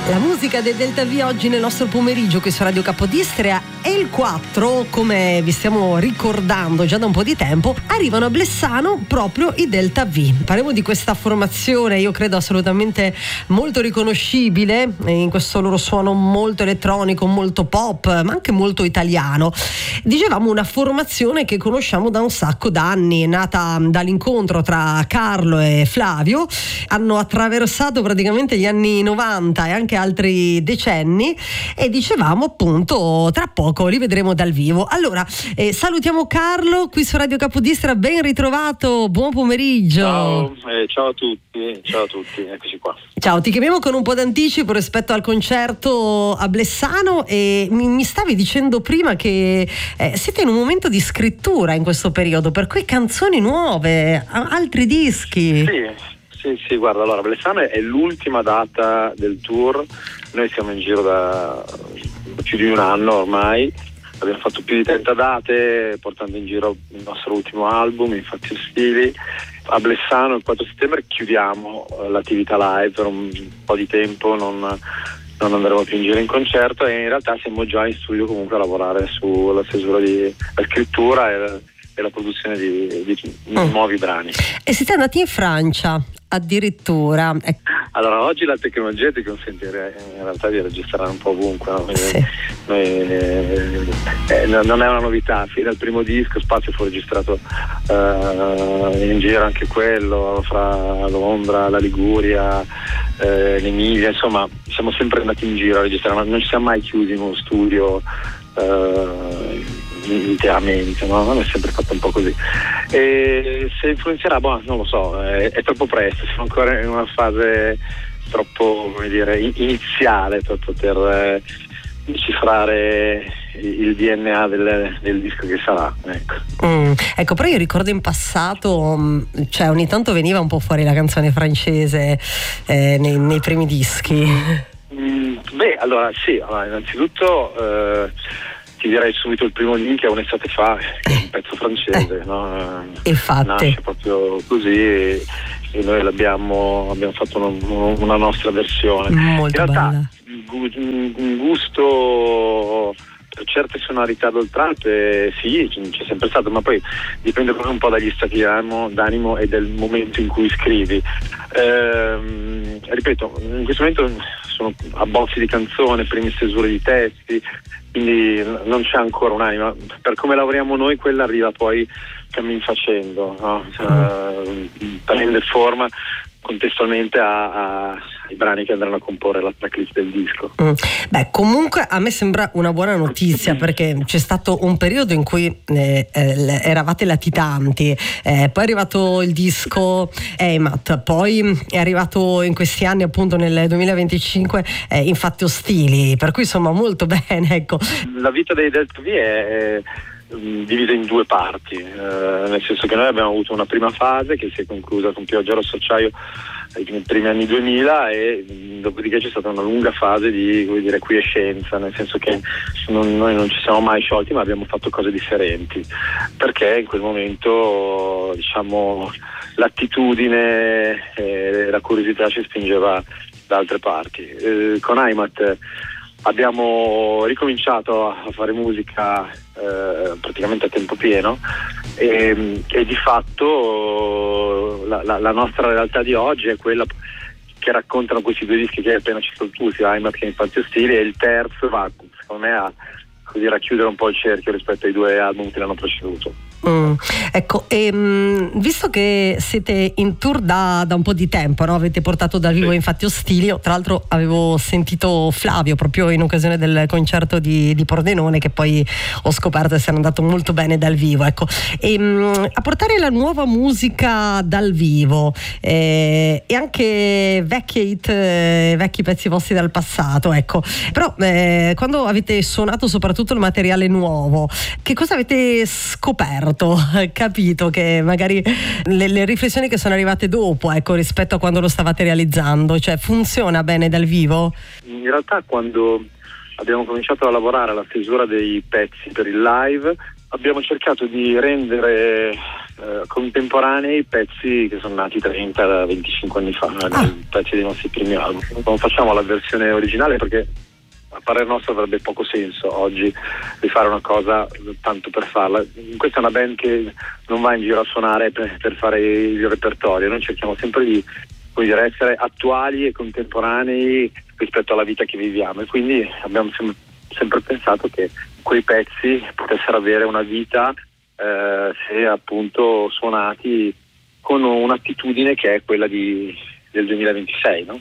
La musica del Delta V oggi nel nostro pomeriggio qui su Radio Capodistria e il 4, come vi stiamo ricordando già da un po' di tempo, arrivano a Blessano proprio i Delta V. Parliamo di questa formazione, io credo assolutamente molto riconoscibile in questo loro suono molto elettronico, molto pop, ma anche molto italiano. Dicevamo una formazione che conosciamo da un sacco d'anni, è nata dall'incontro tra Carlo e Flavio, hanno attraversato praticamente gli anni 90 e anche altri decenni e dicevamo appunto tra poco li vedremo dal vivo. Allora salutiamo Carlo qui su Radio Capodistria, ben ritrovato, buon pomeriggio. Ciao a tutti, eccoci qua. Ciao, ti chiamiamo con un po' d'anticipo rispetto al concerto a Blessano e mi stavi dicendo prima che siete in un momento di scrittura in questo periodo, per cui canzoni nuove, altri dischi. Sì, guarda, allora Blessano è l'ultima data del tour, noi siamo in giro da più di un anno ormai, abbiamo fatto più di 30 date portando in giro il nostro ultimo album, Infatti Ostili. A Blessano il 4 settembre chiudiamo l'attività live per un po' di tempo, non andremo più in giro in concerto e in realtà siamo già in studio comunque a lavorare sulla stesura di la scrittura e la produzione di nuovi brani. E siete andati in Francia addirittura. Allora, oggi la tecnologia ti consente in realtà di registrare un po' ovunque, no? Sì. Non è una novità, fino al primo disco Spazio fu registrato in giro anche quello, fra Londra, la Liguria, l'Emilia, insomma siamo sempre andati in giro a registrare, non ci siamo mai chiusi in uno studio interamente, no? Non è sempre fatto un po' così. E se influenzerà, non lo so, è troppo presto, siamo ancora in una fase troppo, come dire, iniziale per poter decifrare il DNA del disco che sarà, ecco. Ecco, però io ricordo in passato, cioè ogni tanto veniva un po' fuori la canzone francese nei primi dischi. Allora sì, innanzitutto ti direi subito il primo link è Un'estate fa, che è un pezzo francese, no? Infatti nasce proprio così e noi abbiamo fatto una nostra versione. Molto in realtà bella. Un gusto per certe sonorità d'oltralpe sì, c'è sempre stato, ma poi dipende proprio un po' dagli stati d'animo e del momento in cui scrivi. Ripeto, in questo momento sono abbozzi di canzone, prime stesure di testi, quindi non c'è ancora un'anima. Per come lavoriamo noi, quella arriva poi cammin facendo, no? Prende forma contestualmente ai brani che andranno a comporre la tracklist del disco. Beh, comunque a me sembra una buona notizia, perché c'è stato un periodo in cui eravate latitanti, poi è arrivato il disco EIMAT, poi è arrivato in questi anni, appunto nel 2025, Infatti Ostili, per cui insomma molto bene, ecco. La vita dei Delta V è divisa in due parti, nel senso che noi abbiamo avuto una prima fase che si è conclusa con Pioggia Rosso Acciaio nei primi anni 2000 e dopodiché c'è stata una lunga fase di, come dire, quiescenza, nel senso che noi non ci siamo mai sciolti, ma abbiamo fatto cose differenti, perché in quel momento, diciamo, l'attitudine e la curiosità ci spingeva da altre parti. Con EIMAT abbiamo ricominciato a fare musica praticamente a tempo pieno e di fatto la nostra realtà di oggi è quella che raccontano questi due dischi che hai appena citato tu, sia EIMAT che Infatti Ostili, e il terzo va secondo me a racchiudere un po' il cerchio rispetto ai due album che l'hanno preceduto. Ecco, visto che siete in tour da un po' di tempo, no? Avete portato dal vivo Infatti Ostili, tra l'altro avevo sentito Flavio proprio in occasione del concerto di Pordenone, che poi ho scoperto essere andato molto bene dal vivo, ecco. A portare la nuova musica dal vivo e anche vecchi pezzi vostri dal passato, ecco, però quando avete suonato soprattutto il materiale nuovo, che cosa avete scoperto, capito, che magari le riflessioni che sono arrivate dopo, ecco, rispetto a quando lo stavate realizzando, cioè funziona bene dal vivo? In realtà quando abbiamo cominciato a lavorare alla stesura dei pezzi per il live abbiamo cercato di rendere contemporanei, pezzi che sono nati 30-25 anni fa, pezzi dei nostri primi album. Non facciamo la versione originale perché a parer nostro avrebbe poco senso oggi rifare una cosa tanto per farla. Questa è una band che non va in giro a suonare per fare il repertorio, noi cerchiamo sempre di essere attuali e contemporanei rispetto alla vita che viviamo, e quindi abbiamo sempre pensato che quei pezzi potessero avere una vita se appunto suonati con un'attitudine che è quella del 2026, no?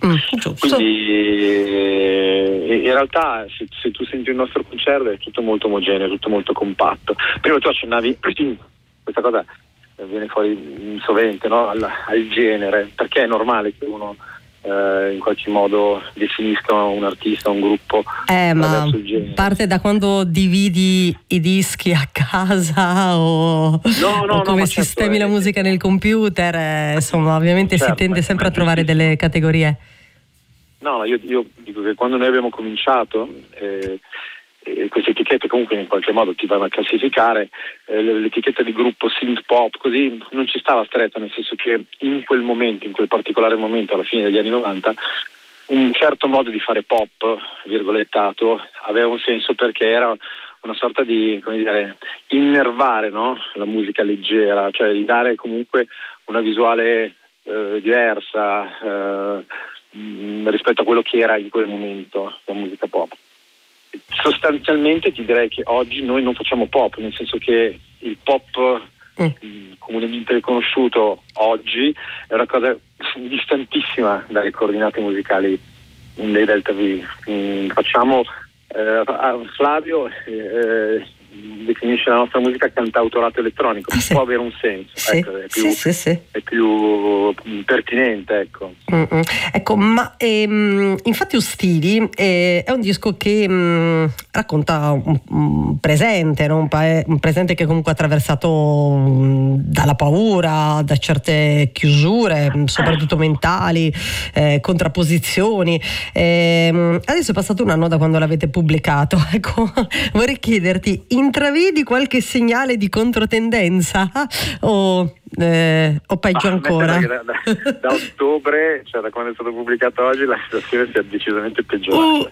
Quindi in realtà se tu senti il nostro concerto è tutto molto omogeneo, tutto molto compatto. Prima tu accennavi questa cosa viene fuori sovente, no? al genere, perché è normale che uno in qualche modo definisca un artista, un gruppo ma parte da quando dividi i dischi a casa o come sistemi la musica nel computer, insomma ovviamente si tende sempre a trovare delle categorie. No, io dico che quando noi abbiamo cominciato queste etichette comunque in qualche modo ti vanno a classificare, l'etichetta di gruppo synth pop così non ci stava stretta, nel senso che in quel momento, in quel particolare momento alla fine degli anni 90, un certo modo di fare pop, virgolettato, aveva un senso perché era una sorta di, come dire, innervare, no? La musica leggera, cioè di dare comunque una visuale diversa rispetto a quello che era in quel momento la musica pop. Sostanzialmente ti direi che oggi noi non facciamo pop, nel senso che il pop comunemente riconosciuto oggi è una cosa distantissima dalle coordinate musicali dei Delta V. Facciamo Flavio definisce la nostra musica cantautorato elettronico, può avere un senso, ecco, è più pertinente, ecco. Ecco, ma infatti Ostili è un disco che racconta un presente, no? Un presente che comunque è attraversato dalla paura, da certe chiusure, soprattutto mentali, contrapposizioni. Adesso è passato un anno da quando l'avete pubblicato, ecco, vorrei chiederti, intravedi qualche segnale di controtendenza o peggio ancora? Da ottobre, cioè da quando è stato pubblicato oggi, la situazione si è decisamente peggiorata.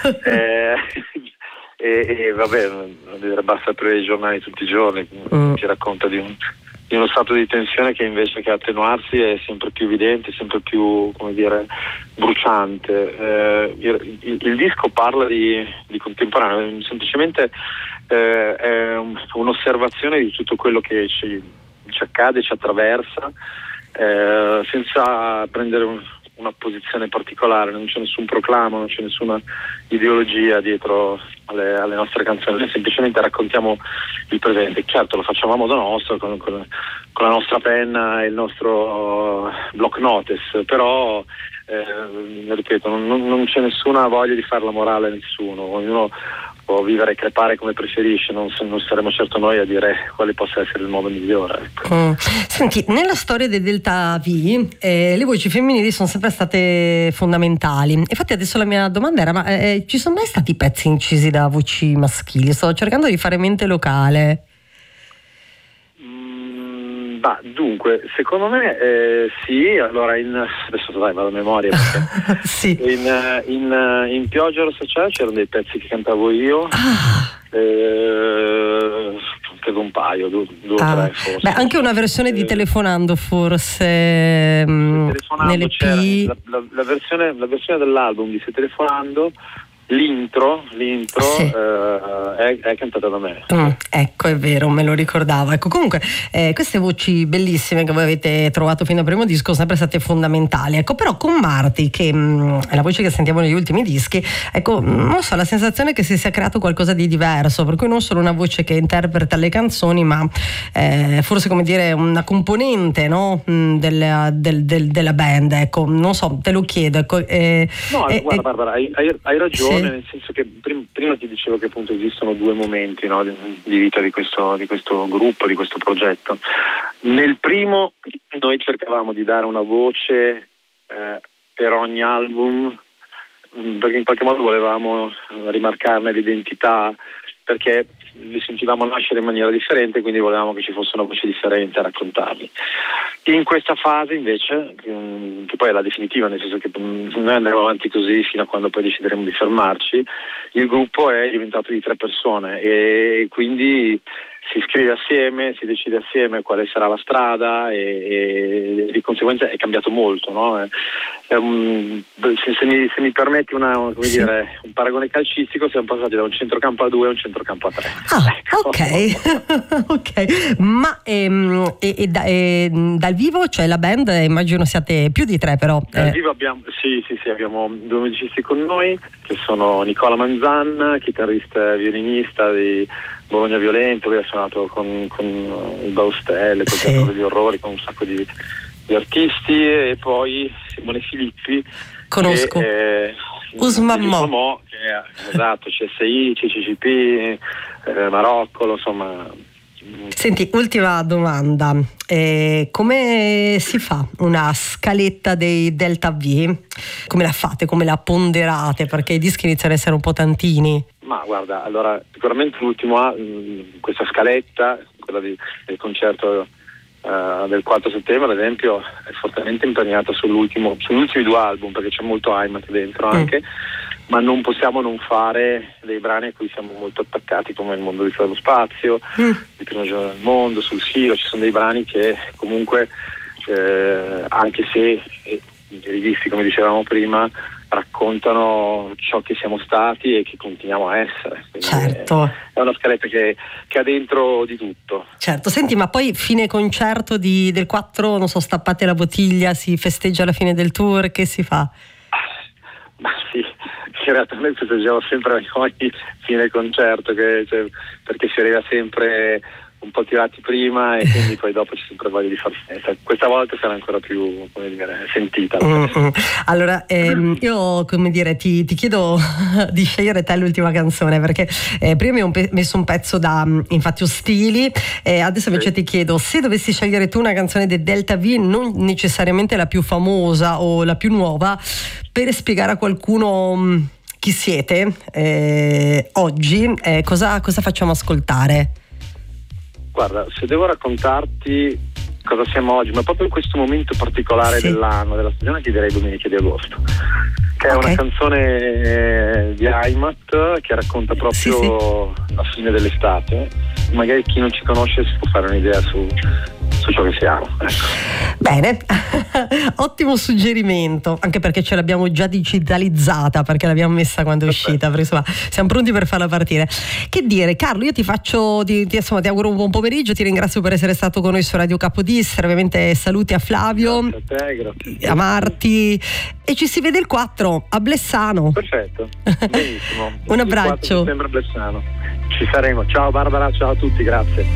E vabbè, basta aprire i giornali tutti i giorni, ci racconta di uno stato di tensione che invece che attenuarsi è sempre più evidente, sempre più, come dire, bruciante. Il disco parla di contemporaneo, semplicemente è un'osservazione di tutto quello che ci accade, ci attraversa, senza prendere una posizione particolare, non c'è nessun proclamo, non c'è nessuna ideologia dietro alle nostre canzoni, noi semplicemente raccontiamo il presente. Certo, lo facciamo a modo nostro, con la nostra penna e il nostro block notice, però ripeto, non c'è nessuna voglia di fare la morale a nessuno, ognuno può vivere e crepare come preferisce, non saremo certo noi a dire quale possa essere il modo migliore, ecco. Senti, nella storia dei Delta V le voci femminili sono sempre state fondamentali. Infatti adesso la mia domanda era, ma ci sono mai stati pezzi incisi da voci maschili? Sto cercando di fare mente locale. Dunque, secondo me sì, allora adesso vado a memoria perché sì. in Pioggia Rossa Cielo c'erano dei pezzi che cantavo io, credo un paio, due o tre forse. Beh, anche una versione di Telefonando forse nelle P. La versione dell'album di Se Telefonando, l'intro sì. È cantata da me. Ecco, è vero, me lo ricordavo. Ecco, comunque queste voci bellissime che voi avete trovato fino al primo disco sono sempre state fondamentali. Ecco, però con Marti, che è la voce che sentiamo negli ultimi dischi, ecco, non so, la sensazione è che si sia creato qualcosa di diverso, per cui non solo una voce che interpreta le canzoni, ma forse, come dire, una componente, no? della band. Ecco, non so, te lo chiedo. Ecco, guarda Barbara, hai ragione. Sì. Nel senso che prima ti dicevo che appunto esistono due momenti, no, di vita di questo gruppo, di questo progetto. Nel primo noi cercavamo di dare una voce per ogni album, perché in qualche modo volevamo rimarcarne l'identità, perché li sentivamo nascere in maniera differente, quindi volevamo che ci fosse una voce differente a raccontarli. In questa fase invece, che poi è la definitiva, nel senso che noi andremo avanti così fino a quando poi decideremo di fermarci, il gruppo è diventato di 3 persone e quindi si scrive assieme, si decide assieme quale sarà la strada e di conseguenza è cambiato molto, no? Se mi permetti un paragone calcistico, siamo passati da un centrocampo a 2 a un centrocampo a 3. Ok. Ok. Ma dal vivo, cioè la band, immagino siate più di 3 però. Dal vivo abbiamo 2 musicisti con noi, che sono Nicola Manzan, chitarrista e violinista di Bologna Violento, che ha suonato con il Baustelle, con il Teatro degli Orrori, con un sacco di artisti, e poi Simone Filippi, conosco, Usmammo, esatto, CSI, CCCP, Marocco, insomma. Senti, ultima domanda, come si fa una scaletta dei Delta V? Come la fate, come la ponderate? Perché i dischi iniziano ad essere un po' tantini. Ma guarda, allora sicuramente l'ultimo questa scaletta, quella del concerto del 4 settembre ad esempio, è fortemente impegnata sugli ultimi 2 album, perché c'è molto IMAT dentro anche, ma non possiamo non fare dei brani a cui siamo molto attaccati, come Il mondo di fuori dallo spazio, Il primo giorno del mondo, Sul filo. Ci sono dei brani che comunque anche se rivisti come dicevamo prima, raccontano ciò che siamo stati e che continuiamo a essere. Quindi certo, è una scaletta che ha dentro di tutto. Certo. Senti, ma poi fine concerto del 4, non so, stappate la bottiglia, si festeggia la fine del tour, che si fa? Ma sì, in realtà noi festeggiamo sempre ogni fine concerto, perché si arriva sempre un po' tirati prima e quindi poi dopo c'è sempre voglia di far festa. Questa volta sarà ancora più, sentita. Allora, io, ti chiedo di scegliere te l'ultima canzone, perché prima mi ho messo un pezzo da Infatti Ostili, adesso invece ti chiedo, se dovessi scegliere tu una canzone del Delta V, non necessariamente la più famosa o la più nuova, per spiegare a qualcuno chi siete oggi, cosa facciamo ascoltare? Guarda, se devo raccontarti cosa siamo oggi, ma proprio in questo momento particolare dell'anno, della stagione, ti direi Domeniche di agosto, che è una canzone di Heimat che racconta proprio la fine dell'estate. Magari chi non ci conosce si può fare un'idea su ciò che siamo, ecco. Bene, ottimo suggerimento, anche perché ce l'abbiamo già digitalizzata, perché l'abbiamo messa quando è uscita, perché insomma siamo pronti per farla partire. Che dire, Carlo, io ti ti auguro un buon pomeriggio, ti ringrazio per essere stato con noi su Radio Capodistria, ovviamente saluti a Flavio, grazie. A Marti, e ci si vede il 4 a Blessano. Perfetto, benissimo. Un abbraccio. Il 4 settembre a Blessano, ci saremo. Ciao Barbara, ciao a tutti, grazie.